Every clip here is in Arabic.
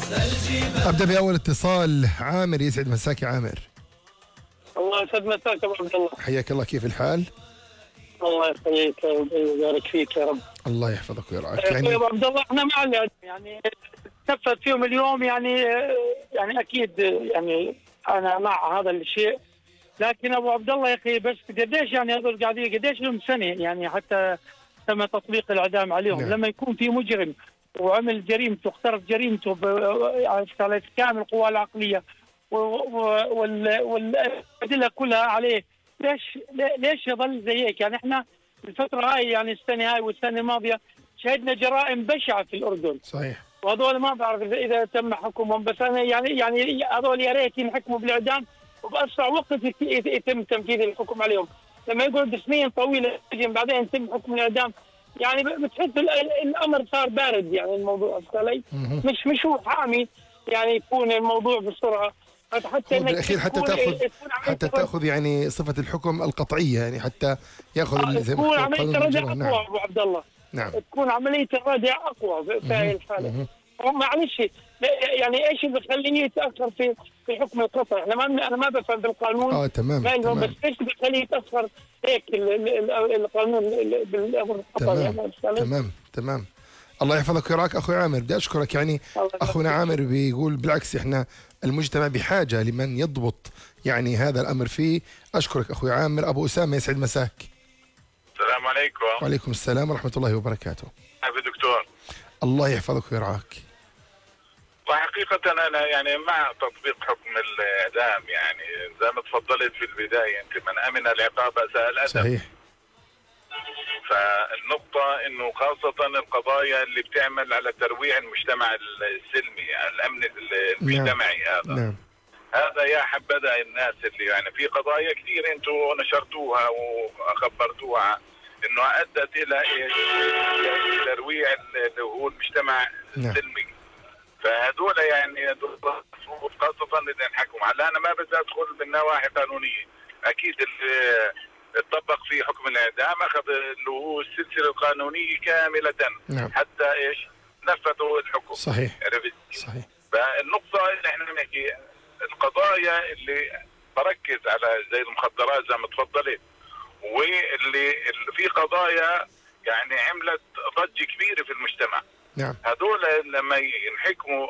ابدا باول اتصال. عامر، يسعد مساك يا عامر. الله يسعد مساك ابو عبد الله. حياك الله، كيف الحال؟ الله يحييك ويبارك فيك يا رب. الله يحفظك ويرعاك. يعني ابو عبد الله احنا مع يعني تفت فيهم اليوم يعني اكيد يعني انا مع هذا الشيء، لكن ابو عبد الله يا اخي بس قديش يعني هذول قاعدين قديش لهم سنه يعني حتى تم تطبيق الاعدام عليهم. نعم. لما يكون في مجرم وعمل جريمته واقترف جريمته على كامل القوى العقليه والادله كلها عليه، ليش يظل زي هيك؟ يعني احنا الفتره هاي يعني السنه هاي والسنه الماضيه شهدنا جرائم بشعه في الاردن. صحيح. وهذول ما بعرف اذا تم حكمهم، بس انا يعني هذول يا ريت ينحكموا بالاعدام وباسرع وقت يتم تنفيذ الحكم عليهم. لما يقعد سنين طويله بعدين يتم حكم الاعدام، يعني بتحس الامر صار بارد. يعني الموضوع علي مش هو حامي، يعني يكون الموضوع بسرعه حتى بالاخير حتى تاخذ يعني صفه الحكم القطعيه، يعني حتى ياخذ زي تكون عمليه الردع اقوى ابو عبد الله. نعم. تكون عمليه الردع اقوى في هذه الحاله. معلش يعني ايش اللي بخليه يتاخر في حكم القطع؟ انا ما بفهم بالقانون. تمام. بس ايش بخليه يتاخر هيك القانون بالامر القطع؟ تمام. الله يحفظك ويراك اخوي عامر. بدي اشكرك. يعني اخونا عامر بيقول بالعكس احنا المجتمع بحاجه لمن يضبط يعني هذا الامر فيه. اشكرك اخوي عامر. ابو اسامه، يسعد مساك. السلام عليكم. وعليكم السلام ورحمه الله وبركاته. حبيبي دكتور. الله يحفظك ويرعاك. وحقيقة أنا يعني مع تطبيق حكم الإعدام، يعني زي ما تفضلت في البداية أنت، من أمن العقاب أساء الأدب. صحيح. فالنقطة إنه خاصة القضايا اللي بتعمل على ترويع المجتمع السلمي، الأمن المجتمعي. نعم. هذا يا حبذا الناس اللي يعني في قضايا كثير أنتم نشرتوها وخبرتوها إنه أدت إلى ترويع اللي هو المجتمع السلمي. فهذول يعني خاصة اللي نحكم على. أنا ما بدي أدخل بالنواحي القانونية. أكيد اللي اتطبق فيه حكم الإعدام أخذ اللي هو السلسلة القانونية كاملة. نعم. حتى إيش نفذوا الحكم. صحيح. صحيح. فالنقطة اللي احنا بنحكي القضايا اللي بركز على زي المخدرات زي ما تفضلت، واللي في قضايا يعني عملت ضجة كبيرة في المجتمع. نعم. هذول لما ينحكموا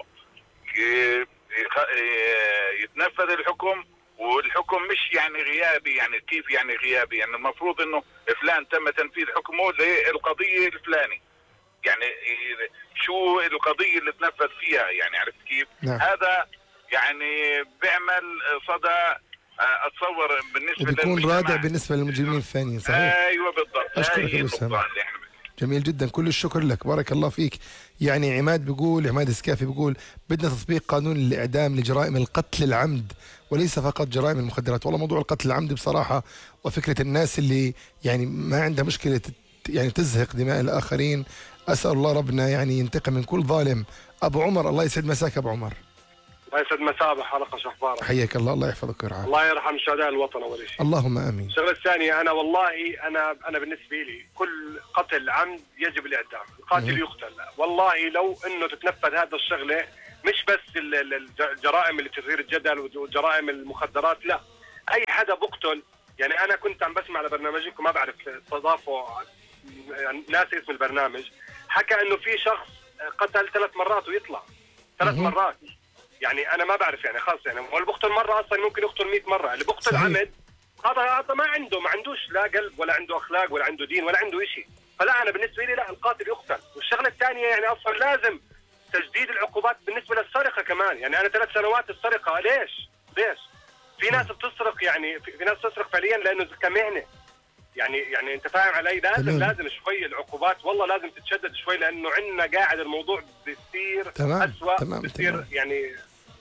يتنفذ الحكم، والحكم مش يعني غيابي. يعني كيف يعني غيابي؟ يعني المفروض انه فلان تم تنفيذ حكمه للقضية الفلاني، يعني شو القضية اللي تنفذ فيها، يعني عرفت كيف؟ نعم. هذا يعني بيعمل صدى اتصور بالنسبة بيكون رادع بالنسبة للمجرمين الثانيين. صحيح. ايوه بالضبط. اشكرك ابو اسامه. جميل جدا، كل الشكر لك، بارك الله فيك. يعني عماد السكافي بيقول بدنا تطبيق قانون الإعدام لجرائم القتل العمد وليس فقط جرائم المخدرات. والله موضوع القتل العمد بصراحة، وفكرة الناس اللي يعني ما عندها مشكلة يعني تزهق دماء الآخرين، أسأل الله ربنا يعني ينتقم من كل ظالم. أبو عمر، الله يسعد مساك أبو عمر. الله يسعد مساء حلقة. شو اخبارك؟ حياك الله. الله يحفظك ويرعاك. الله يرحم شهداء الوطن اول شيء. اللهم امين. الشغله الثانيه، انا والله انا بالنسبه لي كل قتل عمد يجب الاعدام، القاتل يقتل. والله لو انه تتنفذ هذا الشغله، مش بس الجرائم اللي تثير الجدل وجرائم المخدرات، لا اي حدا بقتل. يعني انا كنت عم بسمع على برنامجكم، ما بعرف استضافوا ناس اسم البرنامج، حكى انه في شخص قتل 3 مرات ويطلع 3 مرات. يعني انا ما بعرف، يعني خاص يعني هو اللي بقتل مره اصلا ممكن يقتل 100 مره. اللي بقتل عمد هذا ما عندوش لا قلب ولا عنده اخلاق ولا عنده دين ولا عنده شيء. فلا انا بالنسبه لي لا، القاتل يقتل. والشغله الثانيه يعني اصلا لازم تجديد العقوبات بالنسبه للسرقه كمان. يعني انا 3 سنوات السرقه، ليش؟ في ناس بتسرق، يعني في ناس تسرق فعليا لانه كمهنه. يعني انت فاهم علي؟ لازم شوي العقوبات والله لازم تتشدد شوي، لانه عندنا قاعد الموضوع بيصير اسوء، بيصير يعني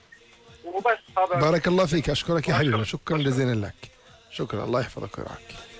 وبس. بارك الله فيك. اشكرك يا حبيبي، شكرا جزيلا لك. شكرا. الله يحفظك ويرعاك.